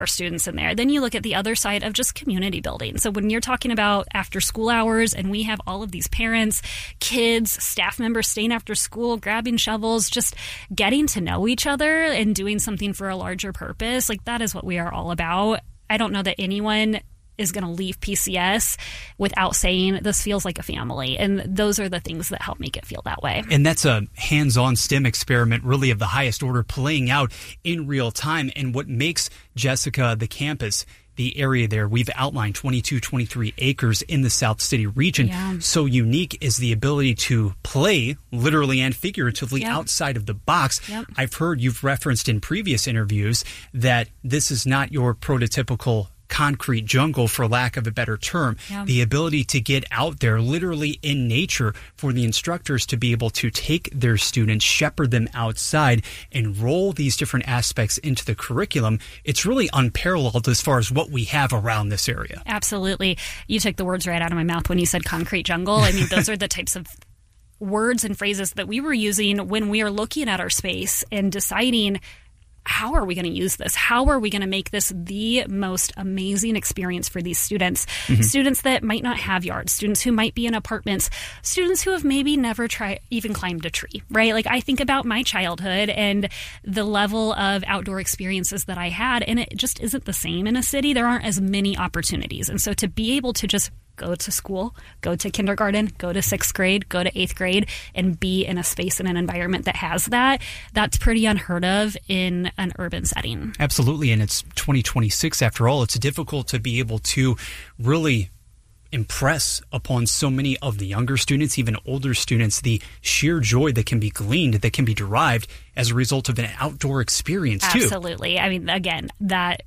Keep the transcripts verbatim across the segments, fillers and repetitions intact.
our students in there. Then you look at the other side of just community building. So when you're talking about after school hours and we have all of these parents, kids, staff members staying after school, grabbing shovels, just getting to know each other and doing something for a larger purpose, like that is what we are all about. I don't know that anyone is going to leave P C S without saying this feels like a family. And those are the things that help make it feel that way. And that's a hands-on STEM experiment really of the highest order playing out in real time. And what makes Jessica, the campus, the area there, we've outlined twenty-two, twenty-three acres in the South City region, yeah. so unique is the ability to play literally and figuratively yep. outside of the box. Yep. I've heard you've referenced in previous interviews that this is not your prototypical concrete jungle, for lack of a better term. Yeah. The ability to get out there literally in nature for the instructors to be able to take their students, shepherd them outside, and roll these different aspects into the curriculum. It's really unparalleled as far as what we have around this area. Absolutely. You took the words right out of my mouth when you said concrete jungle. I mean, those are the types of words and phrases that we were using when we are looking at our space and deciding, how are we going to use this? How are we going to make this the most amazing experience for these students? Mm-hmm. Students that might not have yards, students who might be in apartments, students who have maybe never tried, even climbed a tree, right? Like I think about my childhood and the level of outdoor experiences that I had, and it just isn't the same in a city. There aren't as many opportunities. And so to be able to just go to school, go to kindergarten, go to sixth grade, go to eighth grade, and be in a space and an environment that has that, that's pretty unheard of in an urban setting. Absolutely. And it's twenty twenty-six after all. It's difficult to be able to really impress upon so many of the younger students, even older students, the sheer joy that can be gleaned, that can be derived as a result of an outdoor experience too. Absolutely. I mean, again, that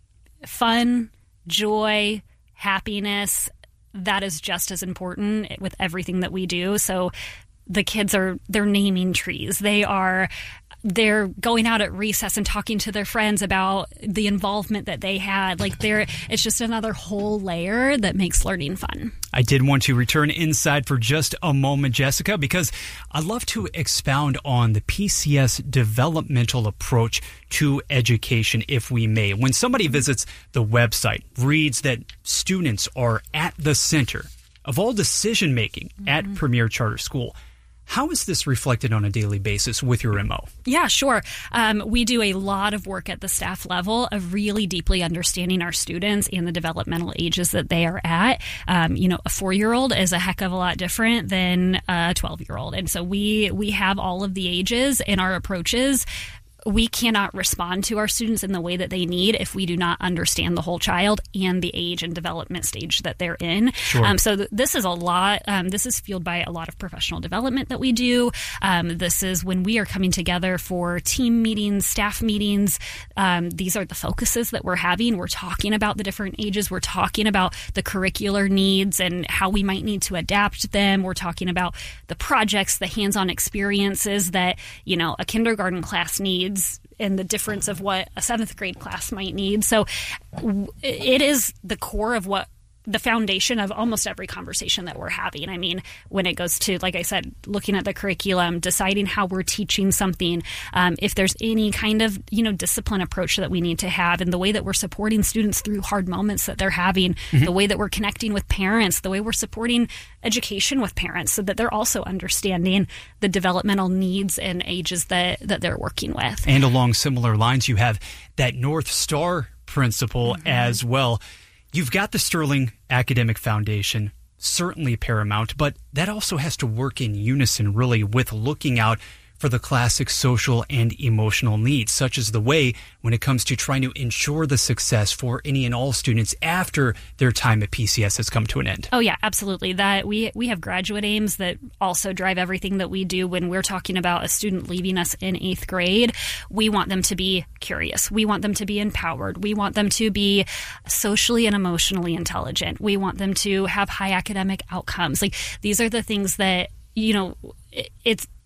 fun, joy, happiness, that is just as important with everything that we do. So the kids are, they're naming trees. They are, they're going out at recess and talking to their friends about the involvement that they had. Like they're, it's just another whole layer that makes learning fun. I did want to return inside for just a moment, Jessica, because I'd love to expound on the P C S developmental approach to education, if we may. When somebody visits the website, reads that students are at the center of all decision-making mm-hmm. at Premier Charter School, how is this reflected on a daily basis with your M O? Yeah, sure. Um, we do a lot of work at the staff level of really deeply understanding our students and the developmental ages that they are at. Um, you know, a four-year-old is a heck of a lot different than a twelve-year-old. And so we we have all of the ages in our approaches. We cannot respond to our students in the way that they need if we do not understand the whole child and the age and development stage that they're in. Sure. Um, so th- this is a lot. Um, this is fueled by a lot of professional development that we do. Um, this is when we are coming together for team meetings, staff meetings. Um, these are the focuses that we're having. We're talking about the different ages. We're talking about the curricular needs and how we might need to adapt them. We're talking about the projects, the hands-on experiences that, you know, a kindergarten class needs, and the difference of what a seventh grade class might need. So it is the core of what the foundation of almost every conversation that we're having. I mean, when it goes to, like I said, looking at the curriculum, deciding how we're teaching something, um, if there's any kind of, you know, discipline approach that we need to have, and the way that we're supporting students through hard moments that they're having, mm-hmm. the way that we're connecting with parents, the way we're supporting education with parents so that they're also understanding the developmental needs and ages that, that they're working with. And along similar lines, you have that North Star principle mm-hmm. as well. You've got the Sterling Academic Foundation, certainly paramount, but that also has to work in unison, really, with looking out for the classic social and emotional needs, such as the way when it comes to trying to ensure the success for any and all students after their time at P C S has come to an end. Oh, yeah, absolutely. That we we have graduate aims that also drive everything that we do. When we're talking about a student leaving us in eighth grade, we want them to be curious. We want them to be empowered. We want them to be socially and emotionally intelligent. We want them to have high academic outcomes. Like, these are the things that, you know, it, it's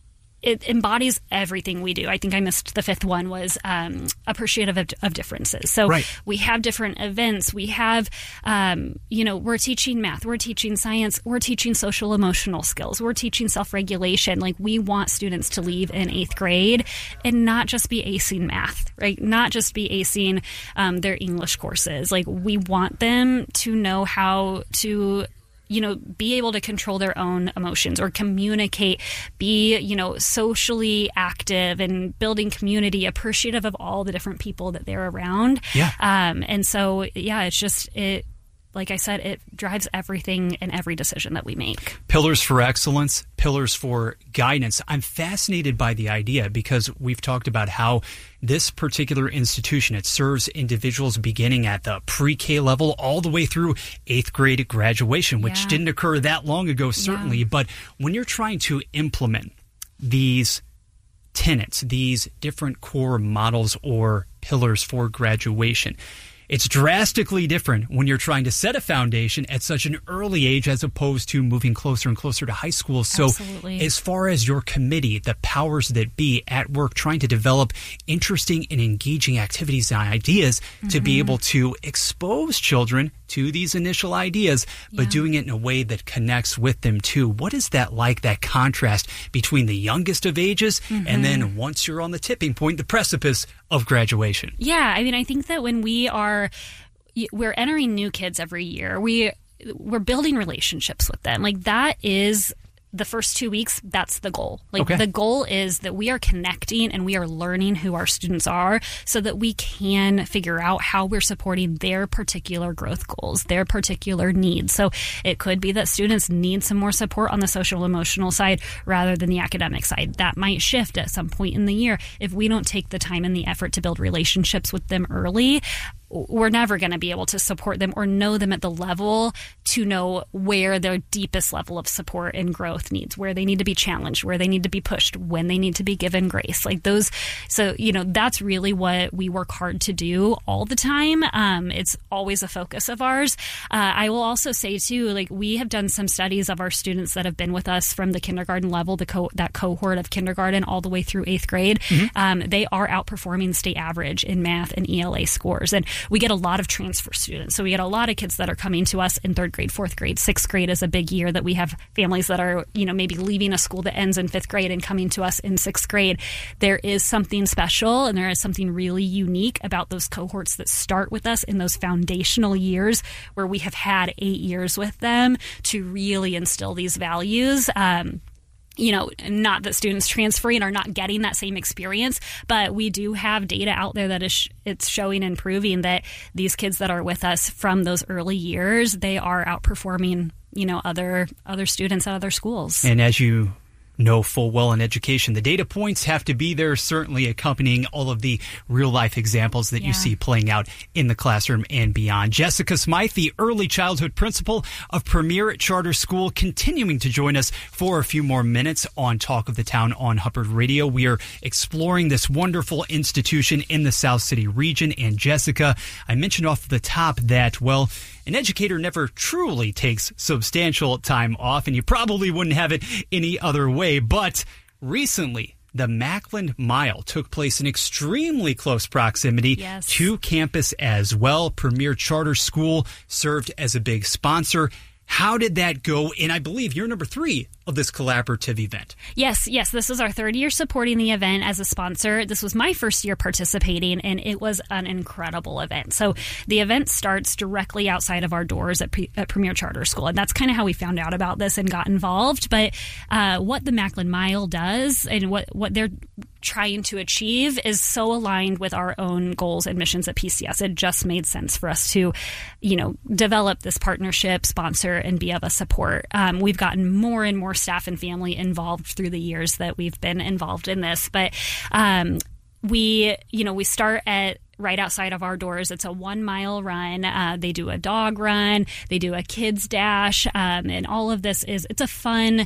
it embodies everything we do. I think I missed the fifth one was um, appreciative of, of differences. So right. we have different events. We have, um, you know, we're teaching math, we're teaching science, we're teaching social emotional skills, we're teaching self-regulation. Like we want students to leave in eighth grade and not just be acing math, right? Not just be acing um, their English courses. Like we want them to know how to you know, be able to control their own emotions or communicate, be, you know, socially active and building community, appreciative of all the different people that they're around. Yeah. Um, and so, yeah, it's just, it, like I said, it drives everything and every decision that we make. Pillars for excellence, pillars for guidance. I'm fascinated by the idea because we've talked about how this particular institution, it serves individuals beginning at the pre-K level all the way through eighth grade graduation, which yeah. didn't occur that long ago, certainly. Yeah. But when you're trying to implement these tenets, these different core models or pillars for graduation, it's drastically different when you're trying to set a foundation at such an early age as opposed to moving closer and closer to high school. So Absolutely. As far as your committee, the powers that be at work trying to develop interesting and engaging activities and ideas mm-hmm. to be able to expose children to these initial ideas, but yeah. doing it in a way that connects with them too. What is that like, that contrast between the youngest of ages mm-hmm. and then once you're on the tipping point, the precipice of graduation? Yeah, I mean, I think that when we are, we're entering new kids every year, we, we're building relationships with them. Like that is the first two weeks, that's the goal. Like okay. the goal is that we are connecting and we are learning who our students are so that we can figure out how we're supporting their particular growth goals, their particular needs. So it could be that students need some more support on the social emotional side rather than the academic side. That might shift at some point in the year if we don't take the time and the effort to build relationships with them early. We're never going to be able to support them or know them at the level to know where their deepest level of support and growth needs, where they need to be challenged, where they need to be pushed, when they need to be given grace. Like those. So, you know, that's really what we work hard to do all the time. Um, it's always a focus of ours. Uh, I will also say, too, like we have done some studies of our students that have been with us from the kindergarten level, the co- that cohort of kindergarten all the way through eighth grade. Mm-hmm. Um, they are outperforming state average in math and E L A scores. And we get a lot of transfer students. So we get a lot of kids that are coming to us in third grade, fourth grade, sixth grade is a big year that we have families that are, you know, maybe leaving a school that ends in fifth grade and coming to us in sixth grade. There is something special and there is something really unique about those cohorts that start with us in those foundational years where we have had eight years with them to really instill these values. Um, You know, not that students transferring are not getting that same experience, but we do have data out there that is sh- it's showing and proving that these kids that are with us from those early years, they are outperforming, you know, other other students at other schools. And as you know full well in education, the data points have to be there, certainly accompanying all of the real-life examples that yeah. you see playing out in the classroom and beyond. Jessica Smythe, the early childhood principal of Premier Charter School, continuing to join us for a few more minutes on Talk of the Town on Hubbard Radio. We are exploring this wonderful institution in the South City region. And Jessica, I mentioned off the top that, well, an educator never truly takes substantial time off, and you probably wouldn't have it any other way. But recently, the Mackland Mile took place in extremely close proximity yes. to campus as well. Premier Charter School served as a big sponsor. How did that go? And I believe you're number three of this collaborative event. Yes, yes. This is our third year supporting the event as a sponsor. This was my first year participating, and it was an incredible event. So the event starts directly outside of our doors at, Pre- at Premier Charter School, and that's kind of how we found out about this and got involved. But uh, what the Mackland Mile does and what, what they're trying to achieve is so aligned with our own goals and missions at P C S. It just made sense for us to, you know, develop this partnership, sponsor, and be of a support. Um, we've gotten more and more staff and family involved through the years that we've been involved in this. But um, we, you know, we start at right outside of our doors. It's a one mile run. Uh, they do a dog run. They do a kids dash. Um, and all of this is, it's a fun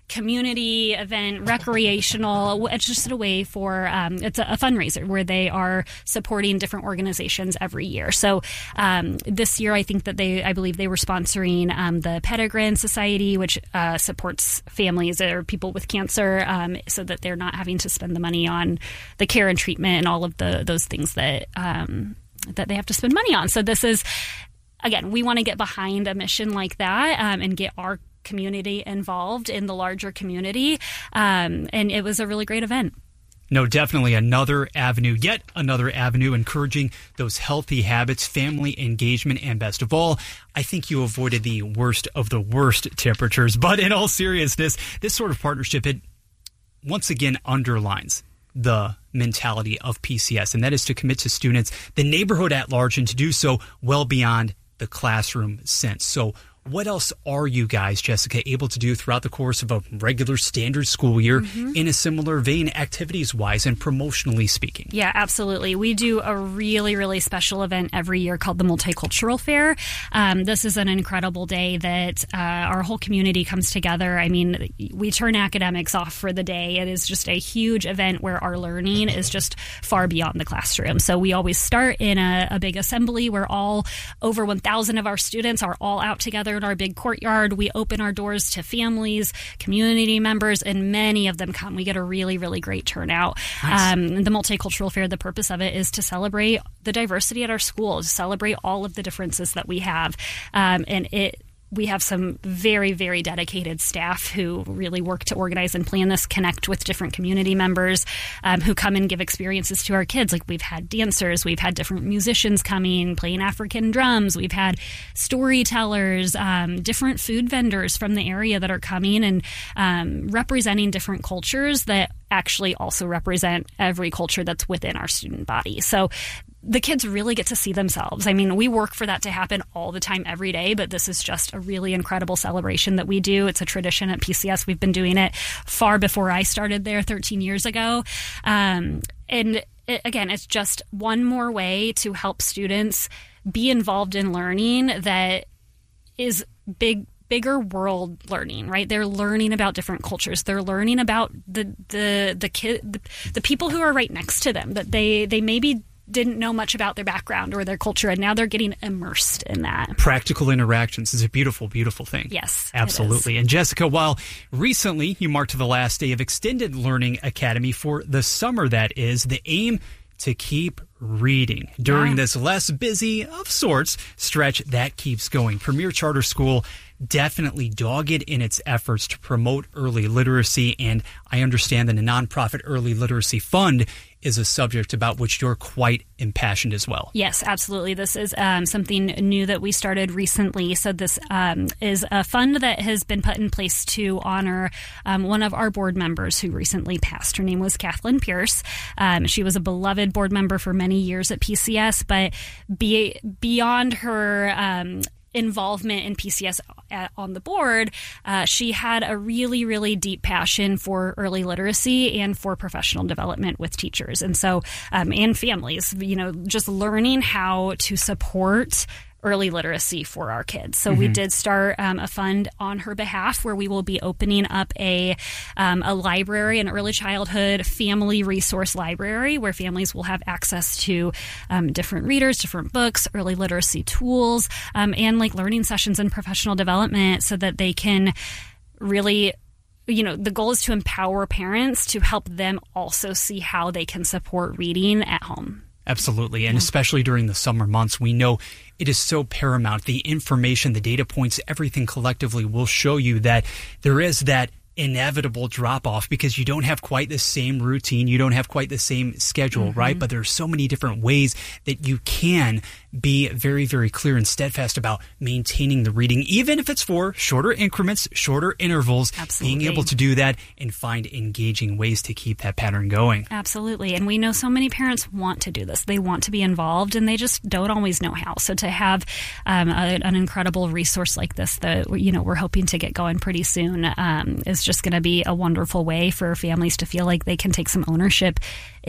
community event, recreational. It's just a way for, um, it's a, a fundraiser where they are supporting different organizations every year. So um, this year, I think that they, I believe they were sponsoring um, the Pettigrew Society, which uh, supports families or people with cancer um, so that they're not having to spend the money on the care and treatment and all of the those things that um, that they have to spend money on. So this is, again, we want to get behind a mission like that um, and get our community involved in the larger community. Um, and it was a really great event. No, definitely another avenue, yet another avenue, encouraging those healthy habits, family engagement, and best of all, I think you avoided the worst of the worst temperatures. But in all seriousness, this sort of partnership, it once again underlines the mentality of P C S, and that is to commit to students, the neighborhood at large, and to do so well beyond the classroom sense. So what else are you guys, Jessica, able to do throughout the course of a regular standard school year mm-hmm. in a similar vein, activities-wise and promotionally speaking? Yeah, absolutely. We do a really, really special event every year called the Multicultural Fair. Um, this is an incredible day that uh, our whole community comes together. I mean, we turn academics off for the day. It is just a huge event where our learning is just far beyond the classroom. So we always start in a, a big assembly where all over one thousand of our students are all out together in our big courtyard. We open our doors to families, community members, and many of them come. We get a really, really great turnout. Nice. Um, the Multicultural Fair, the purpose of it is to celebrate the diversity at our school, to celebrate all of the differences that we have. Um, and it We have some very, very dedicated staff who really work to organize and plan this, connect with different community members um, who come and give experiences to our kids. Like we've had dancers, we've had different musicians coming, playing African drums, we've had storytellers, um, different food vendors from the area that are coming and um, representing different cultures that actually also represent every culture that's within our student body. So the kids really get to see themselves. I mean, we work for that to happen all the time, every day, but this is just a really incredible celebration that we do. It's a tradition at P C S. We've been doing it far before I started there thirteen years ago. Um, and it, again, it's just one more way to help students be involved in learning that is big bigger world learning, right? They're learning about different cultures. They're learning about the the the kid the, the people who are right next to them that they they maybe didn't know much about their background or their culture, and now they're getting immersed in that. Practical interactions is a beautiful, beautiful thing. Yes, absolutely. And Jessica, while recently you marked the last day of Extended Learning Academy for the summer, that is, the aim to keep reading during yeah. this less busy of sorts stretch that keeps going. Premier Charter School definitely dogged in its efforts to promote early literacy, and I understand that a nonprofit early literacy fund is a subject about which you're quite impassioned as well. Yes, absolutely. This is um, something new that we started recently. So this um, is a fund that has been put in place to honor um, one of our board members who recently passed. Her name was Kathleen Pierce. Um, she was a beloved board member for many years at P C S, but be, beyond her um, involvement in P C S at, on the board, uh, she had a really, really deep passion for early literacy and for professional development with teachers. And so, um, and families, you know, just learning how to support early literacy for our kids. So mm-hmm. we did start um, a fund on her behalf where we will be opening up a um, a library, an early childhood family resource library where families will have access to um, different readers, different books, early literacy tools, um, and like learning sessions and professional development so that they can really, you know, the goal is to empower parents to help them also see how they can support reading at home. Absolutely. And especially during the summer months, we know it is so paramount. The information, the data points, everything collectively will show you that there is that inevitable drop off because you don't have quite the same routine. You don't have quite the same schedule, mm-hmm. right? But there are so many different ways that you can be very, very clear and steadfast about maintaining the reading, even if it's for shorter increments, shorter intervals, Absolutely. Being able to do that and find engaging ways to keep that pattern going. Absolutely. And we know so many parents want to do this. They want to be involved and they just don't always know how. So to have um, a, an incredible resource like this that, you know, we're hoping to get going pretty soon um, is just just going to be a wonderful way for families to feel like they can take some ownership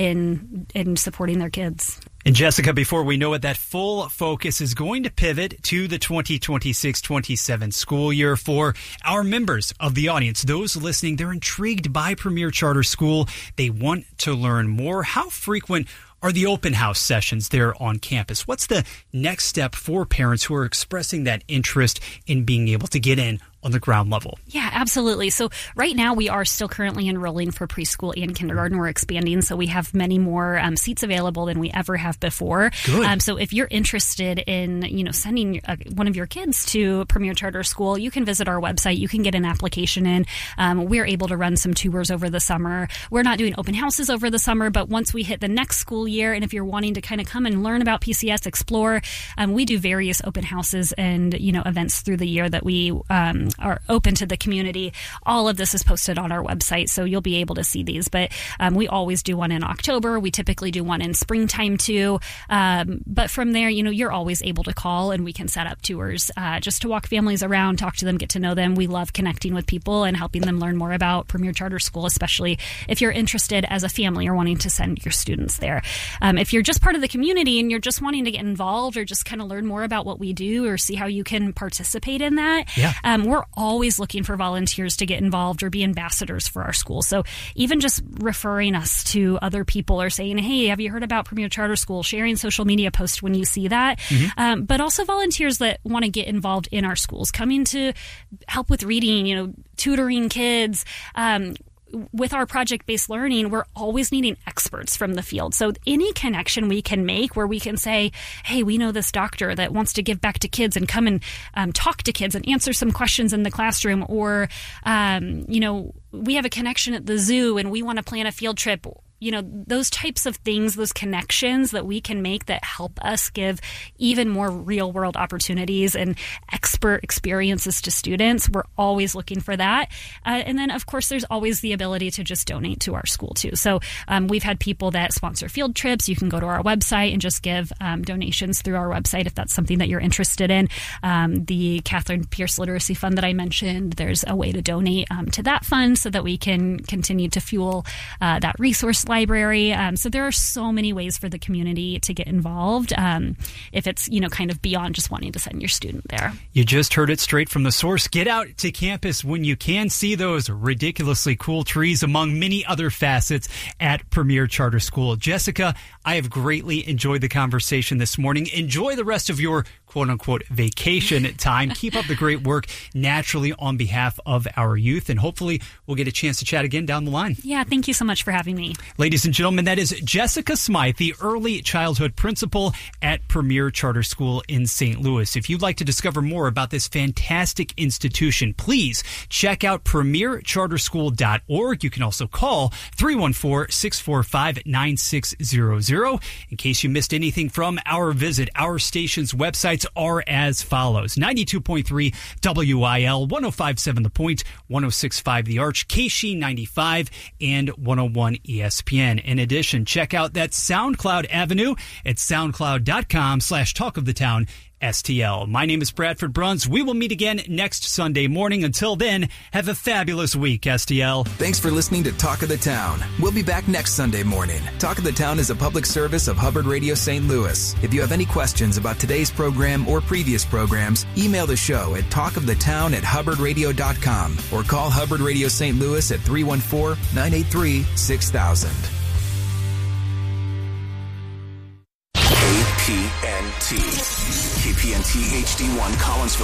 in in supporting their kids. And Jessica, before we know it, that full focus is going to pivot to the twenty twenty-six twenty-seven school year. For our members of the audience, those listening, they're intrigued by Premier Charter School. They want to learn more. How frequent are the open house sessions there on campus? What's the next step for parents who are expressing that interest in being able to get in on the ground level? Yeah, absolutely. So right now we are still currently enrolling for preschool and kindergarten. We're expanding, so we have many more um, seats available than we ever have before. Good. Um, so if you're interested in, you know, sending uh, one of your kids to Premier Charter School, you can visit our website. You can get an application in. Um, we're able to run some tours over the summer. We're not doing open houses over the summer, but once we hit the next school year, and if you're wanting to kind of come and learn about P C S, explore, um, we do various open houses and, you know, events through the year that we um, are open to the community. All of this is posted on our website, so you'll be able to see these. But um, we always do one in October. We typically do one in springtime too. Um, but from there, you know, you're always able to call and we can set up tours uh, just to walk families around, talk to them, get to know them. We love connecting with people and helping them learn more about Premier Charter School, especially if you're interested as a family or wanting to send your students there. Um, if you're just part of the community and you're just wanting to get involved or just kind of learn more about what we do or see how you can participate in that, yeah. um, we're always looking for volunteers to get involved or be ambassadors for our school. So even just referring us to other people or saying, hey, have you heard about Premier Charter School? Sharing social media posts when you see that. Mm-hmm. Um, but also volunteers that want to get involved in our schools, coming to help with reading, you know, tutoring kids. Um, With our project-based learning, we're always needing experts from the field. So any connection we can make where we can say, hey, we know this doctor that wants to give back to kids and come and um, talk to kids and answer some questions in the classroom. Or, um, you know, we have a connection at the zoo and we want to plan a field trip. You know, those types of things, those connections that we can make that help us give even more real world opportunities and expert experiences to students. We're always looking for that. Uh, and then, of course, there's always the ability to just donate to our school, too. So um, we've had people that sponsor field trips. You can go to our website and just give um, donations through our website if that's something that you're interested in. Um, the Catherine Pierce Literacy Fund that I mentioned, there's a way to donate um, to that fund so that we can continue to fuel uh, that resource library. Um, so there are so many ways for the community to get involved um, if it's, you know, kind of beyond just wanting to send your student there. You just heard it straight from the source. Get out to campus when you can. See those ridiculously cool trees among many other facets at Premier Charter School. Jessica, I have greatly enjoyed the conversation this morning. Enjoy the rest of your quote-unquote vacation time. Keep up the great work naturally on behalf of our youth, and hopefully we'll get a chance to chat again down the line. Yeah, thank you so much for having me. Ladies and gentlemen, that is Jessica Smythe, the early childhood principal at Premier Charter School in Saint Louis. If you'd like to discover more about this fantastic institution, please check out premier charter school dot org. You can also call three one four, six four five, nine six zero zero. In case you missed anything from our visit, our station's websites are as follows: ninety-two point three W I L, one oh five point seven The Point, one oh six point five The Arch, K S H E ninety-five, and one oh one E S P N. In addition, check out that SoundCloud avenue at soundcloud.com slash talk of the town S T L. My name is Bradford Bruns. We will meet again next Sunday morning. Until then, have a fabulous week, S T L. Thanks for listening to Talk of the Town. We'll be back next Sunday morning. Talk of the Town is a public service of Hubbard Radio Saint Louis. If you have any questions about today's program or previous programs, email the show at talkofthetown at hubbard radio dot com or call Hubbard Radio Saint Louis at three one four, nine eight three, six thousand. K P N T. K P N T H D one Collinsville.